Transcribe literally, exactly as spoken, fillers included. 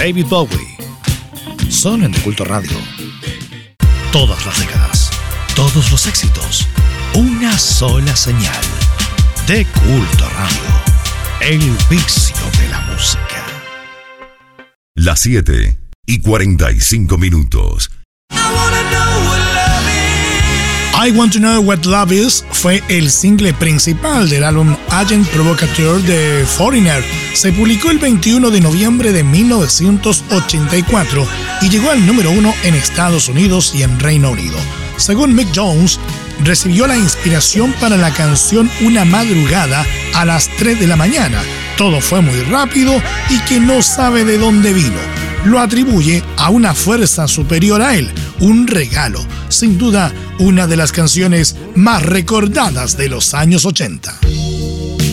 David Bowie. Solo en The Culto Radio. Todas las décadas, todos los éxitos, una sola señal. The Culto Radio. El vicio de la música. Las siete y cuarenta y cinco minutos. I Want to Know What Love Is fue el single principal del álbum Agent Provocateur de Foreigner. Se publicó el veintiuno de noviembre de mil novecientos ochenta y cuatro y llegó al número uno en Estados Unidos y en Reino Unido. Según Mick Jones, recibió la inspiración para la canción una madrugada a las tres de la mañana. Todo fue muy rápido y que no sabe de dónde vino. Lo atribuye a una fuerza superior a él, un regalo. Sin duda, una de las canciones más recordadas de los años ochenta.